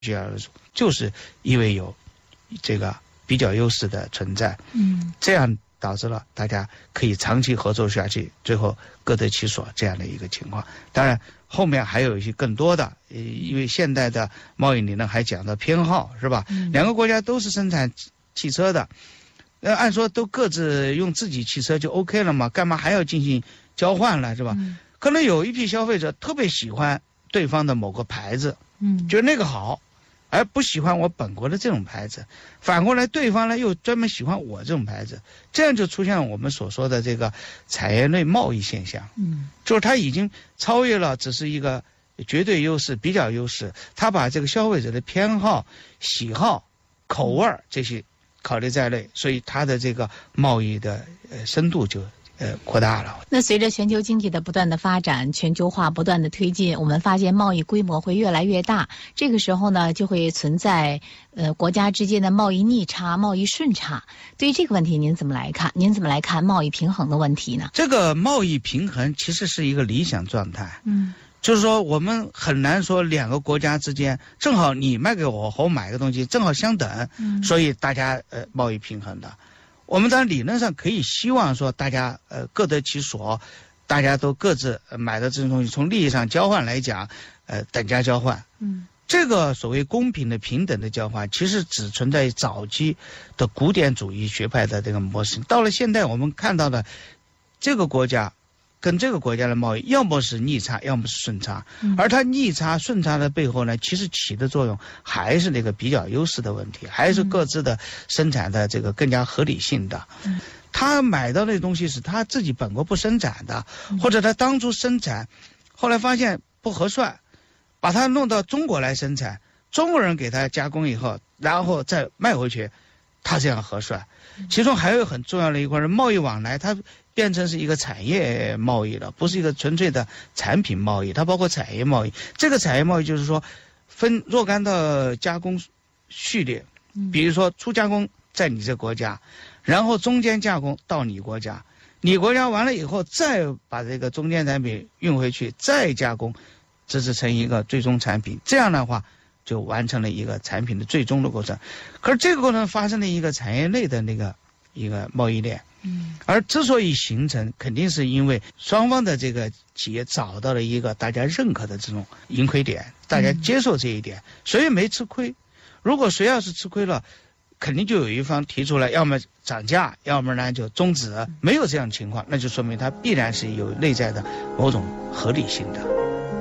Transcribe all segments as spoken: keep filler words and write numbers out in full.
具而出，就是因为有这个比较优势的存在， 嗯， 这样导致了大家可以长期合作下去，最后各得其所这样的一个情况。当然后面还有一些更多的，呃，因为现代的贸易理论还讲到偏好，是吧？ 嗯、 两个国家都是生产汽车的，呃，按说都各自用自己汽车就 OK 了嘛，干嘛还要进行交换了，是吧？ 嗯、 可能有一批消费者特别喜欢对方的某个牌子， 嗯， 觉得那个好，而不喜欢我本国的这种牌子，反过来对方呢又专门喜欢我这种牌子，这样就出现了我们所说的这个产业类贸易现象。 嗯， 就是它已经超越了只是一个绝对优势、比较优势，它把这个消费者的偏好、喜好、口味这些考虑在内，所以它的这个贸易的呃深度就呃扩大了。 那随着全球经济的不断的发展，全球化不断的推进，我们发现贸易规模会越来越大，这个时候呢就会存在呃国家之间的贸易逆差、贸易顺差。对于这个问题您怎么来看？您怎么来看贸易平衡的问题呢？ 这个贸易平衡其实是一个理想状态， 嗯， 就是说我们很难说两个国家之间正好你卖给我和我买个东西正好相等， 嗯， 所以大家呃贸易平衡的。我们当然理论上可以希望说大家呃各得其所，大家都各自买的这种东西从利益上交换来讲，呃等价交换。 嗯， 这个所谓公平的平等的交换，其实只存在于早期的古典主义学派的这个模式。到了现代，我们看到的这个国家跟这个国家的贸易，要么是逆差，要么是顺差。 嗯、 而它逆差、顺差的背后呢，其实起的作用还是那个比较优势的问题，还是各自的生产的这个更加合理性的。 嗯、 他买到的东西是他自己本国不生产的， 嗯、 或者他当初生产，后来发现不合算，把它弄到中国来生产，中国人给他加工以后，然后再卖回去，他这样合算。其中还有很重要的一块是贸易往来，它变成是一个产业贸易了，不是一个纯粹的产品贸易，它包括产业贸易。这个产业贸易就是说分若干的加工序列，比如说初加工在你这国家，然后中间加工到你国家，你国家完了以后再把这个中间产品运回去再加工，这是成一个最终产品。这样的话就完成了一个产品的最终的过程。可是这个过程发生了一个产业内的那个一个贸易链， 嗯， 而之所以形成，肯定是因为双方的这个企业找到了一个大家认可的这种盈亏点，大家接受这一点，谁也没吃亏。如果谁要是吃亏了，肯定就有一方提出来，要么涨价，要么呢就终止。没有这样的情况，那就说明它必然是有内在的某种合理性的。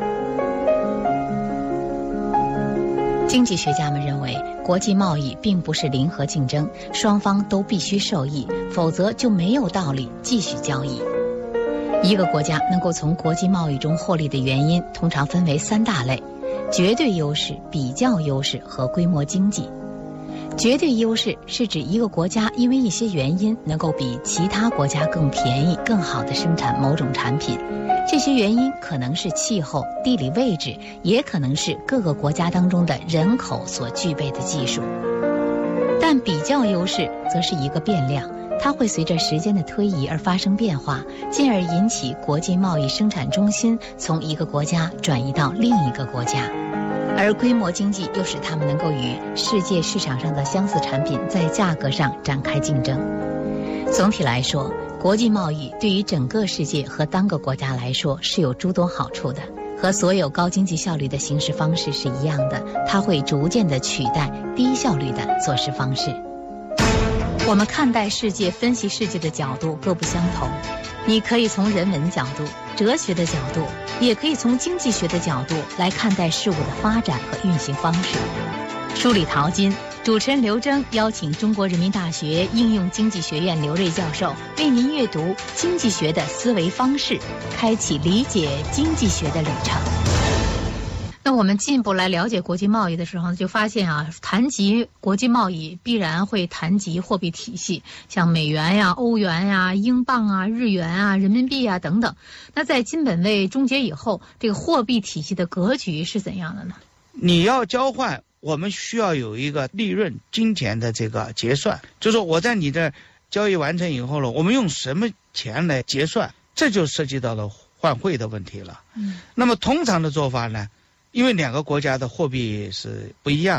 经济学家们认为，国际贸易并不是零和竞争，双方都必须受益，否则就没有道理继续交易。一个国家能够从国际贸易中获利的原因，通常分为三大类：绝对优势、比较优势和规模经济。绝对优势是指一个国家因为一些原因能够比其他国家更便宜、更好地生产某种产品。这些原因可能是气候、地理位置，也可能是各个国家当中的人口所具备的技术。但比较优势则是一个变量，它会随着时间的推移而发生变化，进而引起国际贸易生产中心从一个国家转移到另一个国家。而规模经济又使它们能够与世界市场上的相似产品在价格上展开竞争。总体来说，国际贸易对于整个世界和单个国家来说是有诸多好处的，和所有高经济效率的行事方式是一样的，它会逐渐地取代低效率的做事方式。我们看待世界、分析世界的角度各不相同，你可以从人文角度、哲学的角度，也可以从经济学的角度来看待事物的发展和运行方式。梳理淘金，主持人刘铮邀请中国人民大学应用经济学院刘瑞教授为您阅读经济学的思维方式，开启理解经济学的旅程。那我们进一步来了解国际贸易的时候，就发现啊，谈及国际贸易必然会谈及货币体系，像美元呀、欧元呀、英镑啊、日元啊、人民币啊等等。那在金本位终结以后，这个货币体系的格局是怎样的呢？ 你要交换，我们需要有一个利润金钱的这个结算，就是说我在你的交易完成以后了，我们用什么钱来结算，这就涉及到了换汇的问题了。 嗯， 那么通常的做法呢， 因为两个国家的货币是不一样。